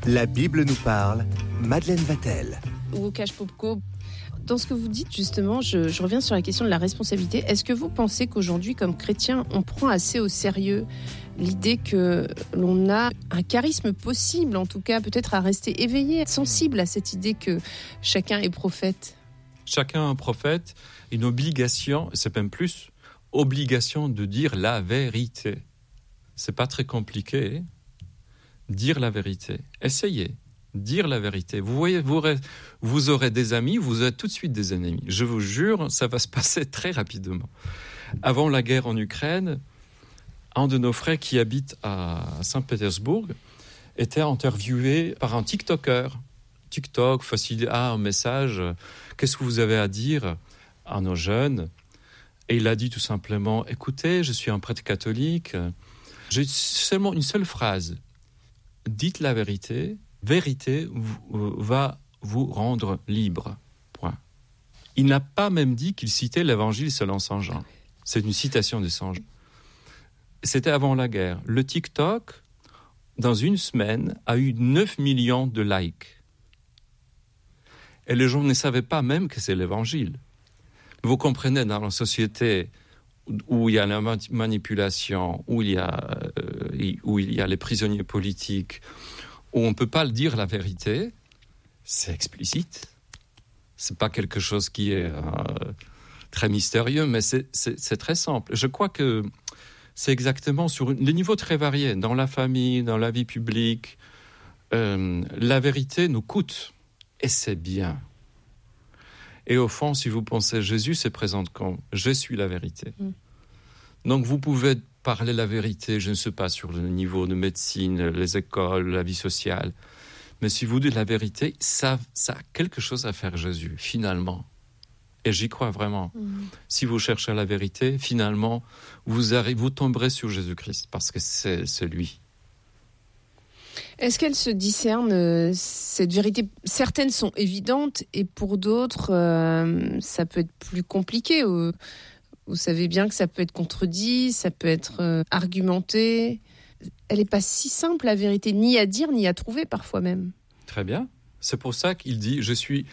La Bible nous parle, Madeleine Vatel. Łukasz Popko, dans ce que vous dites justement, je reviens sur la question de la responsabilité. Est-ce que vous pensez qu'aujourd'hui, comme chrétiens, on prend assez au sérieux l'idée que l'on a un charisme possible, en tout cas peut-être à rester éveillé, sensible à cette idée que chacun est prophète? Chacun est prophète, une obligation, c'est même plus, obligation de dire la vérité. C'est pas très compliqué. Dire la vérité. Essayez. Dire la vérité. Vous voyez, vous aurez des amis, vous aurez tout de suite des ennemis. Je vous jure, ça va se passer très rapidement. Avant la guerre en Ukraine, un de nos frères qui habite à Saint-Pétersbourg était interviewé par un TikToker. TikTok, facile, un message, qu'est-ce que vous avez à dire à nos jeunes? Et il a dit tout simplement, écoutez, je suis un prêtre catholique, j'ai seulement une seule phrase. Dites la vérité, vérité va vous rendre libre. Point. Il n'a pas même dit qu'il citait l'évangile selon Saint Jean. C'est une citation de Saint Jean. C'était avant la guerre. Le TikTok, dans une semaine, a eu 9 millions de likes. Et les gens ne savaient pas même que c'est l'évangile. Vous comprenez, dans la société où il y a la manipulation, où il y a les prisonniers politiques, où on ne peut pas le dire la vérité, c'est explicite. C'est pas quelque chose qui est très mystérieux, mais c'est très simple. Je crois que c'est exactement sur des niveaux très variés, dans la famille, dans la vie publique. La vérité nous coûte, et c'est bien. Et au fond, si vous pensez, Jésus se présente comme « Je suis la vérité ». Donc vous pouvez parler la vérité, je ne sais pas, sur le niveau de médecine, les écoles, la vie sociale. Mais si vous dites la vérité, ça a quelque chose à faire Jésus, finalement. Et j'y crois vraiment. Si vous cherchez la vérité, finalement, vous tomberez sur Jésus-Christ, parce que c'est lui. Est-ce qu'elle se discerne, cette vérité? Certaines sont évidentes et pour d'autres, ça peut être plus compliqué. Vous savez bien que ça peut être contredit, ça peut être argumenté. Elle n'est pas si simple, la vérité, ni à dire, ni à trouver parfois même. Très bien. C'est pour ça qu'il dit « Je suis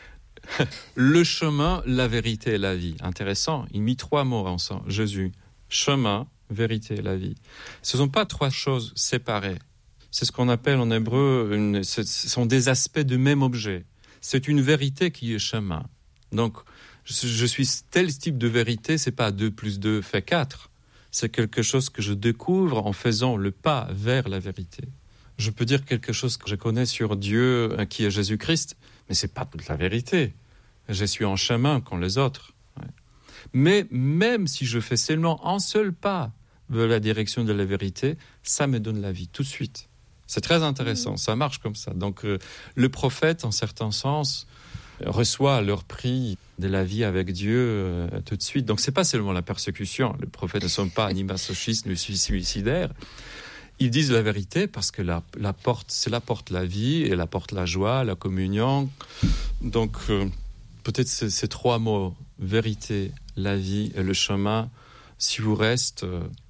le chemin, la vérité et la vie ». Intéressant. Il mit 3 mots ensemble. Jésus, chemin, vérité et la vie. Ce ne sont pas 3 choses séparées. C'est ce qu'on appelle en hébreu, ce sont des aspects du même objet. C'est une vérité qui est chemin. Donc, je suis tel type de vérité, c'est pas 2 + 2 fait 4. C'est quelque chose que je découvre en faisant le pas vers la vérité. Je peux dire quelque chose que je connais sur Dieu, qui est Jésus-Christ, mais c'est pas toute la vérité. Je suis en chemin comme les autres. Ouais. Mais même si je fais seulement un seul pas vers la direction de la vérité, ça me donne la vie tout de suite. C'est très intéressant, ça marche comme ça. Donc le prophète, en certain sens, reçoit leur prix de la vie avec Dieu tout de suite. Donc c'est pas seulement la persécution. Les prophètes ne sont pas ni masochistes ni suicidaires. Ils disent la vérité parce que la porte, c'est la porte la vie et la porte la joie, la communion. Donc peut-être ces 3 mots, vérité, la vie et le chemin, si vous restez,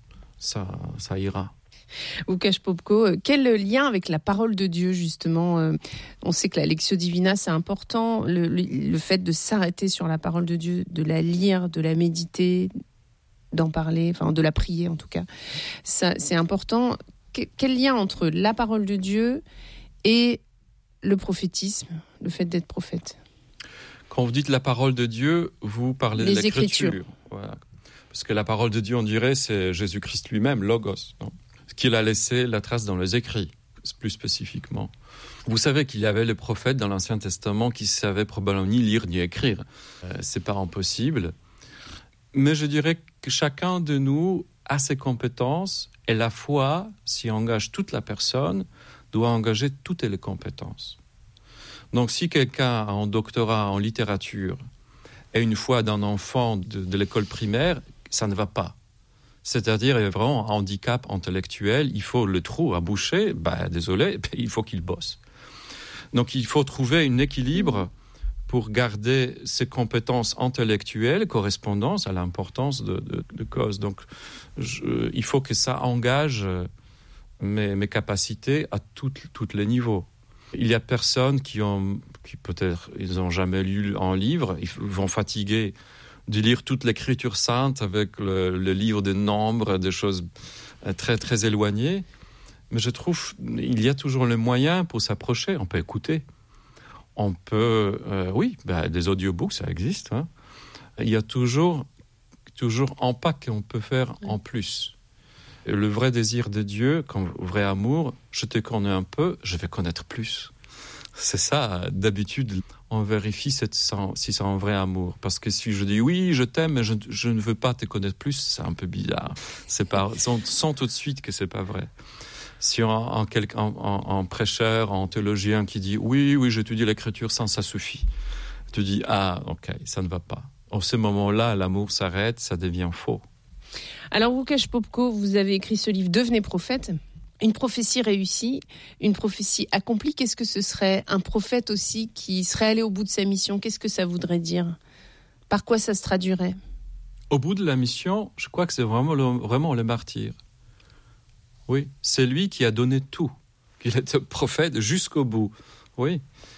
ça ira. Łukasz Popko, quel lien avec la parole de Dieu justement? On sait que la Lectio Divina c'est important, le fait de s'arrêter sur la parole de Dieu, de la lire, de la méditer, d'en parler, enfin de la prier en tout cas, ça, c'est important. Quel lien entre la parole de Dieu et le prophétisme, le fait d'être prophète? Quand vous dites la parole de Dieu, vous parlez de l'écriture. Voilà. Parce que la parole de Dieu, on dirait, c'est Jésus-Christ lui-même, Logos, non? Qu'il a laissé la trace dans les écrits, plus spécifiquement. Vous savez qu'il y avait les prophètes dans l'Ancien Testament qui savaient probablement ni lire ni écrire. C'est pas impossible. Mais je dirais que chacun de nous a ses compétences et la foi, si on engage toute la personne, doit engager toutes les compétences. Donc si quelqu'un a un doctorat en littérature et une foi d'un enfant de l'école primaire, ça ne va pas. C'est-à-dire, il y a vraiment un handicap intellectuel, il faut le trou à boucher, désolé, il faut qu'il bosse. Donc il faut trouver un équilibre pour garder ses compétences intellectuelles correspondant à l'importance de cause. Donc il faut que ça engage mes capacités à tous les niveaux. Il y a personnes qui peut-être, ils n'ont jamais lu un livre, ils vont fatiguer de lire toute l'écriture sainte avec le livre des nombres, des choses très, très éloignées. Mais je trouve qu'il y a toujours le moyen pour s'approcher. On peut écouter. On peut... des audiobooks, ça existe. Hein. Il y a toujours un pas qu'on peut faire en plus. Et le vrai désir de Dieu, comme vrai amour, je te connais un peu, je vais connaître plus. C'est ça, d'habitude, on vérifie si c'est un vrai amour. Parce que si je dis oui, je t'aime, mais je ne veux pas te connaître plus, c'est un peu bizarre. On sent tout de suite que c'est pas vrai. Si un prêcheur, un théologien qui dit oui, j'étudie l'écriture, ça suffit. Tu dis ok, ça ne va pas. En ce moment-là, l'amour s'arrête, ça devient faux. Alors, Łukasz Popko, vous avez écrit ce livre « Devenez prophète ». Une prophétie réussie, une prophétie accomplie. Qu'est-ce que ce serait un prophète aussi qui serait allé au bout de sa mission? Qu'est-ce que ça voudrait dire? Par quoi ça se traduirait? Au bout de la mission, je crois que c'est vraiment le martyr. Oui, c'est lui qui a donné tout. Il était prophète jusqu'au bout. Oui.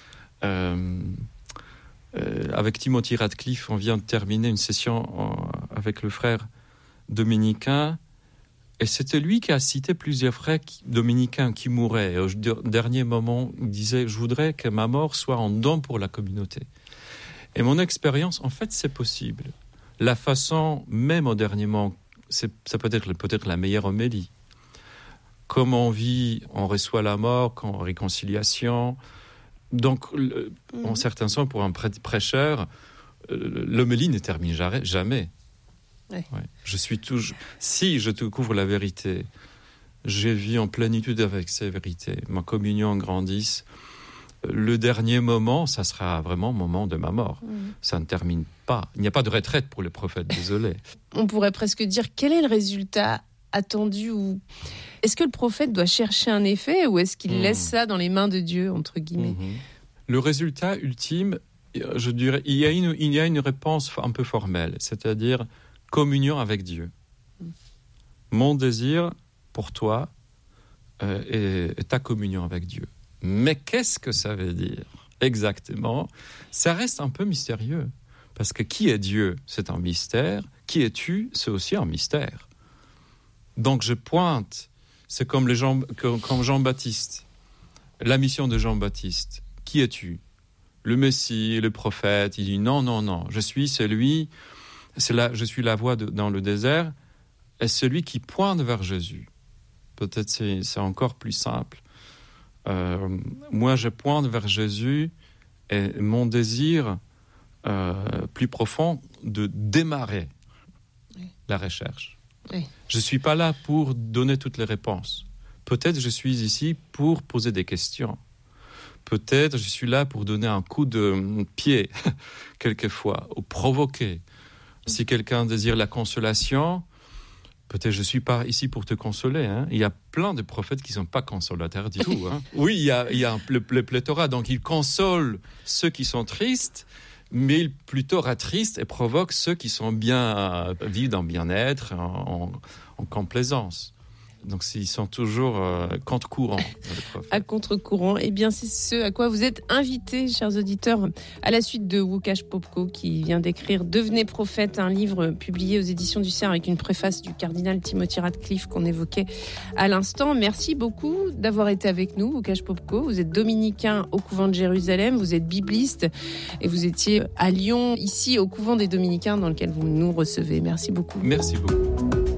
Avec Timothy Radcliffe, on vient de terminer une session avec le frère dominicain. Et c'était lui qui a cité plusieurs frères dominicains qui mouraient. Et au dernier moment, il disait « Je voudrais que ma mort soit en don pour la communauté ». Et mon expérience, en fait, c'est possible. La façon, même au dernier moment, ça peut être la meilleure homélie. Comme on vit, on reçoit la mort, en réconciliation. Donc, en certains sens, pour un prêcheur, l'homélie ne termine jamais. Ouais. Je suis toujours. Si je te couvre la vérité, j'ai vu en plénitude avec ces vérités, ma communion grandisse. Le dernier moment, ça sera vraiment le moment de ma mort. Ça ne termine pas. Il n'y a pas de retraite pour les prophètes, désolé. On pourrait presque dire quel est le résultat attendu ou est-ce que le prophète doit chercher un effet ou est-ce qu'il laisse ça dans les mains de Dieu, entre guillemets? Le résultat ultime, je dirais, il y a une réponse un peu formelle, c'est-à-dire communion avec Dieu. Mon désir pour toi est ta communion avec Dieu. Mais qu'est-ce que ça veut dire exactement? Ça reste un peu mystérieux. Parce que qui est Dieu? C'est un mystère. Qui es-tu? C'est aussi un mystère. Donc je pointe, c'est comme Jean-Baptiste. La mission de Jean-Baptiste. Qui es-tu? Le Messie, le prophète. Il dit non, je suis celui... je suis la voix dans le désert, et celui qui pointe vers Jésus. Peut-être c'est encore plus simple. Moi, je pointe vers Jésus, et mon désir plus profond de démarrer la recherche. Oui. Je ne suis pas là pour donner toutes les réponses. Peut-être je suis ici pour poser des questions. Peut-être je suis là pour donner un coup de pied, quelquefois, ou provoquer. Si quelqu'un désire la consolation, peut-être je ne suis pas ici pour te consoler. Hein. Il y a plein de prophètes qui ne sont pas consolateurs du tout. Hein. Oui, il y a le pléthora. Donc, il console ceux qui sont tristes, mais il plutôt rattriste et provoque ceux qui sont vivent dans bien-être, en complaisance. Donc, ils sont toujours contre-courant. À contre-courant. Eh bien, c'est ce à quoi vous êtes invités, chers auditeurs, à la suite de Łukasz Popko, qui vient d'écrire « Devenez prophète », un livre publié aux éditions du CERF avec une préface du cardinal Timothy Radcliffe qu'on évoquait à l'instant. Merci beaucoup d'avoir été avec nous, Łukasz Popko. Vous êtes dominicain au couvent de Jérusalem, vous êtes bibliste et vous étiez à Lyon, ici, au couvent des dominicains dans lequel vous nous recevez. Merci beaucoup. Merci beaucoup.